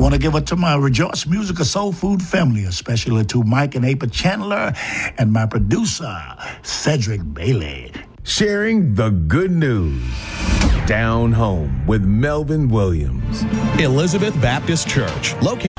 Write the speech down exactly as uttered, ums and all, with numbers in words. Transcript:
want to give it to my Rejoice Musical Soul Food family, especially to Mike and April Chandler and my producer, Cedric Bailey. Sharing the good news. Down Home with Melvin Williams. Elizabeth Baptist Church, located